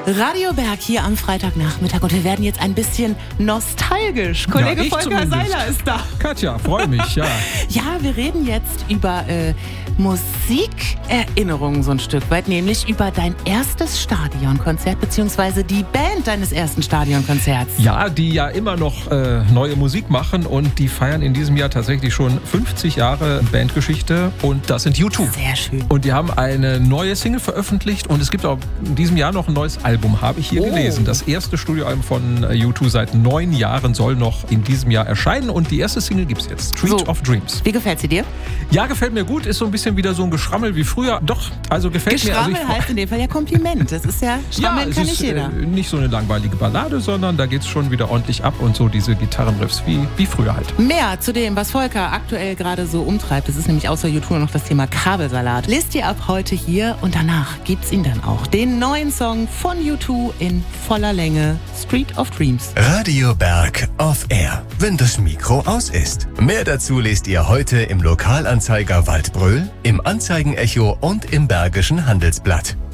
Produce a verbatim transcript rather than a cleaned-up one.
Radio Berg hier am Freitagnachmittag und wir werden jetzt ein bisschen nostalgisch. Kollege ja, Volker zumindest. Seiler ist da. Katja, freue mich, ja. Ja, wir reden jetzt über äh, Musikerinnerungen so ein Stück weit, nämlich über dein erstes Stadionkonzert beziehungsweise die Band deines ersten Stadionkonzerts. Ja, die ja immer noch äh, neue Musik machen und die feiern in diesem Jahr tatsächlich schon fünfzig Jahre Bandgeschichte und das sind U zwei. Sehr schön. Und die haben eine neue Single veröffentlicht und es gibt auch in diesem Jahr noch ein neues Album, habe ich hier Oh. gelesen. Das erste Studioalbum von U zwei seit neun Jahren soll noch in diesem Jahr erscheinen und die erste Single gibt es jetzt, Street So. of Dreams. Wie gefällt sie dir? Ja, gefällt mir gut, ist so ein bisschen wieder so ein Geschrammel wie früher. Doch, also gefällt Geschrammel mir. Also ich, heißt in dem Fall ja Kompliment. Das ist ja, Schrammeln ja, kann es nicht ist jeder. Äh, nicht so eine langweilige Ballade, sondern da geht es schon wieder ordentlich ab und so diese Gitarrenriffs wie, wie früher halt. Mehr zu dem, was Volker aktuell gerade so umtreibt, das ist nämlich außer U zwei noch das Thema Kabelsalat. Lest ihr ab heute hier und danach gibt's ihn dann auch. Den neuen Song von U zwei in voller Länge, Street of Dreams. Radio Berg off Air, wenn das Mikro aus ist. Mehr dazu lest ihr heute im Lokalanzeiger Waldbröl, im Anzeigenecho und im Bergischen Handelsblatt.